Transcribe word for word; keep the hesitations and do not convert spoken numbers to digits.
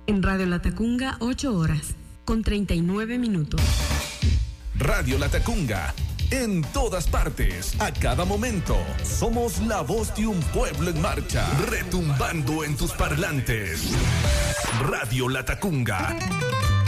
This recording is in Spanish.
En Radio Latacunga, ocho horas, con treinta y nueve minutos. Radio Latacunga, en todas partes, a cada momento. Somos la voz de un pueblo en marcha, retumbando en tus parlantes. Radio Latacunga.